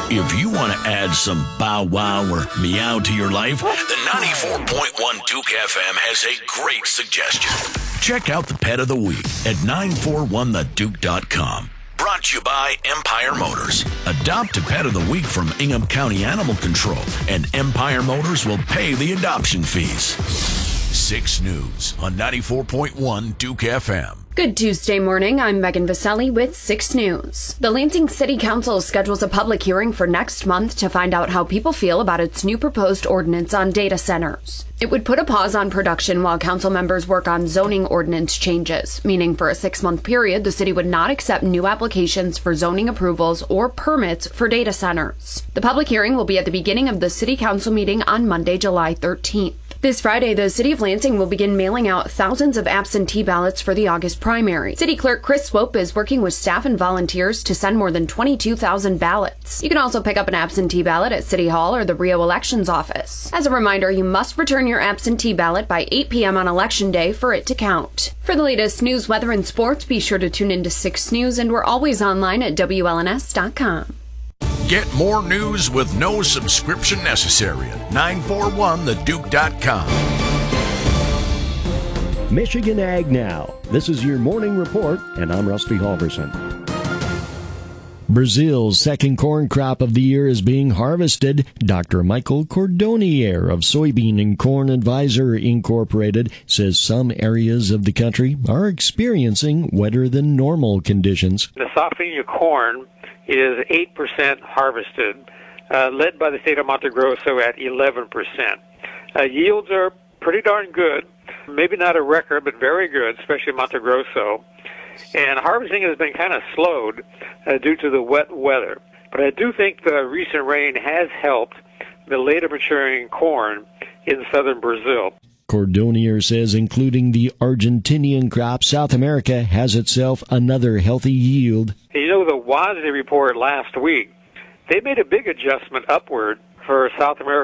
If you want to add some bow wow or meow to your life, the 94.1 Duke FM has a great suggestion. Check out the Pet of the Week at 941theduke.com. Brought to you by Empire Motors. Adopt a Pet of the Week from Ingham County Animal Control, and Empire Motors will pay the adoption fees. 6 News on 94.1 Duke FM. Good Tuesday morning. I'm Megan Vaselli with 6 News. The Lansing City Council schedules a public hearing for next month to find out how people feel about its new proposed ordinance on data centers. It would put a pause on production while council members work on zoning ordinance changes, meaning for a 6-month period, the city would not accept new applications for zoning approvals or permits for data centers. The public hearing will be at the beginning of the City Council meeting on Monday, July 13th. This Friday, the City of Lansing will begin mailing out thousands of absentee ballots for the August primary. City Clerk Chris Swope is working with staff and volunteers to send more than 22,000 ballots. You can also pick up an absentee ballot at City Hall or the Rio Elections Office. As a reminder, you must return your absentee ballot by 8 p.m. on Election Day for it to count. For the latest news, weather, and sports, be sure to tune into 6 News, and we're always online at WLNS.com. Get more news with no subscription necessary at 941theduke.com. Michigan Ag Now. This is your morning report, and I'm Rusty Halverson. Brazil's second corn crop of the year is being harvested. Dr. Michael Cordonnier of Soybean and Corn Advisor Incorporated says some areas of the country are experiencing wetter than normal conditions. The Safrinha corn is 8% harvested, led by the state of Mato Grosso at 11%. Yields are pretty darn good, maybe not a record, but very good, especially Mato Grosso. And harvesting has been kind of slowed due to the wet weather. But I do think the recent rain has helped the later maturing corn in southern Brazil. Cordonnier says including the Argentinian crop, South America has itself another healthy yield. You know, the WASDE report last week, they made a big adjustment upward for South America